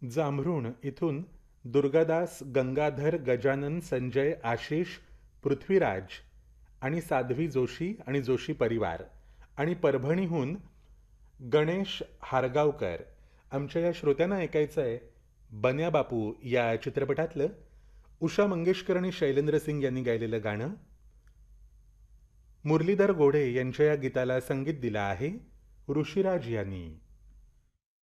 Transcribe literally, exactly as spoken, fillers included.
जांभरुण इथून दुर्गादास, गंगाधर, गजानन, संजय, आशिष, पृथ्वीराज आणि साध्वी जोशी आणि जोशी परिवार, आणि परभणीहून गणेश हारगावकर. आमच्या या श्रोत्यांना ऐकायचं आहे बन्या बापू या चित्रपटातलं उषा मंगेशकर आणि शैलेंद्र सिंग यांनी गायलेलं गाणं. मुरलीधर गोडे यांच्या या गीताला संगीत दिलं आहे ऋषिराज यांनी.